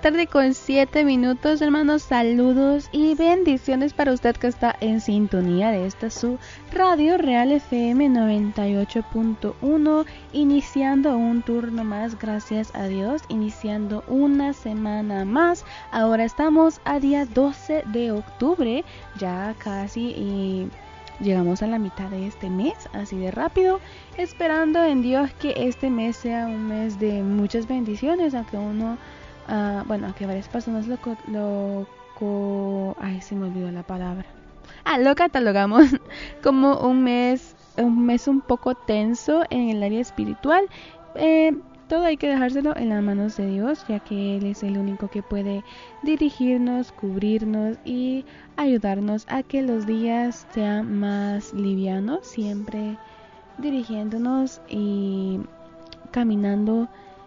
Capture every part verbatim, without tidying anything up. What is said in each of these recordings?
tarde con siete minutos, hermanos. Saludos y bendiciones para usted que está en sintonía de esta su Radio Real F M noventa y ocho punto uno. Iniciando un turno más, gracias a Dios. Iniciando una semana más. Ahora estamos a día doce de octubre. Ya casi y llegamos a la mitad de este mes, así de rápido, esperando en Dios que este mes sea un mes de muchas bendiciones, aunque uno, uh, bueno, aunque varias personas lo, lo, lo, ay, se me olvidó la palabra, ah, lo catalogamos como un mes, un mes un poco tenso en el área espiritual. eh, Todo hay que dejárselo en las manos de Dios, ya que Él es el único que puede dirigirnos, cubrirnos y ayudarnos a que los días sean más livianos, siempre dirigiéndonos y caminando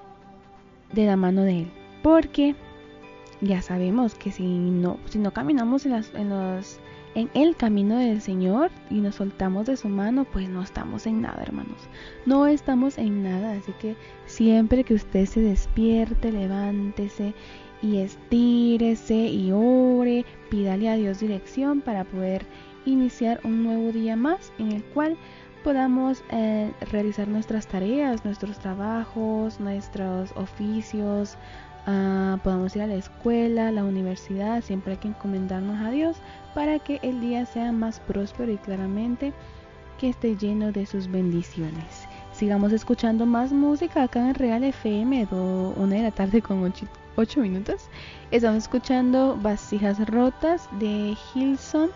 de la mano de Él. Porque ya sabemos que si no, si no caminamos en, las, en los... en el camino del Señor y nos soltamos de su mano, pues no estamos en nada, hermanos. No estamos en nada, así que siempre que usted se despierte, levántese y estírese y ore, pídale a Dios dirección para poder iniciar un nuevo día más en el cual podamos eh, realizar nuestras tareas, nuestros trabajos, nuestros oficios. Uh, podamos ir a la escuela, a la universidad. Siempre hay que encomendarnos a Dios para que el día sea más próspero y claramente que esté lleno de sus bendiciones. Sigamos escuchando más música acá en Real F M, una de la tarde con ocho minutos. Estamos escuchando Vasijas Rotas de Hillsong,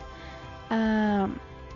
uh,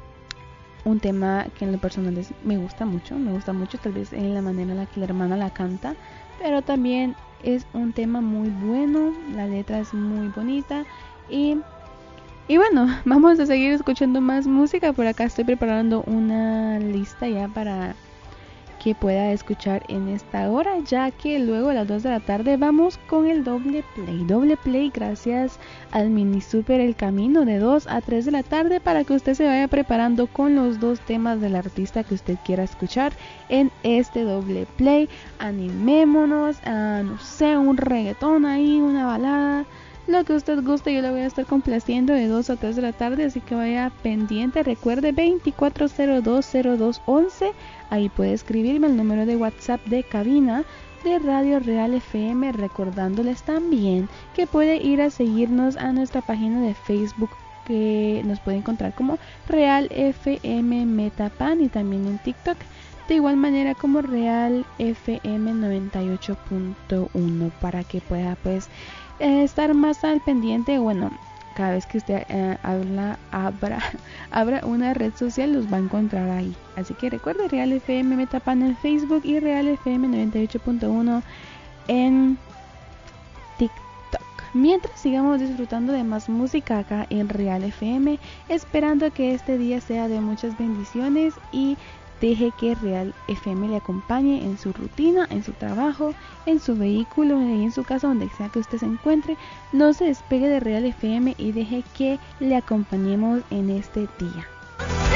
un tema que en lo personal es, me gusta mucho, me gusta mucho, tal vez en la manera en la que la hermana la canta, pero también es un tema muy bueno, la letra es muy bonita y, y bueno, vamos a seguir escuchando más música. Por acá estoy preparando una lista ya para que pueda escuchar en esta hora, ya que luego a las dos de la tarde vamos con el doble play, doble play gracias al mini super El Camino de dos a tres de la tarde para que usted se vaya preparando con los dos temas del artista que usted quiera escuchar en este doble play. Animémonos a, no sé, un reggaetón ahí, una balada, lo que usted guste. Yo le voy a estar complaciendo de dos a tres de la tarde, así que vaya pendiente. Recuerde veinticuatro cero dos cero dos once. Ahí puede escribirme el número de WhatsApp de cabina de Radio Real F M, recordándoles también que puede ir a seguirnos a nuestra página de Facebook, que nos puede encontrar como Real F M Metapan, y también en TikTok de igual manera como Real F M noventa y ocho punto uno, para que pueda pues eh, estar más al pendiente. Bueno, cada vez que usted eh, habla, abra, abra una red social, los va a encontrar ahí. Así que recuerde, Real F M Metapan en Facebook y Real F M noventa y ocho punto uno en TikTok. Mientras sigamos disfrutando de más música acá en Real F M, esperando que este día sea de muchas bendiciones y deje que Real F M le acompañe en su rutina, en su trabajo, en su vehículo y en su casa, donde sea que usted se encuentre. No se despegue de Real F M y deje que le acompañemos en este día.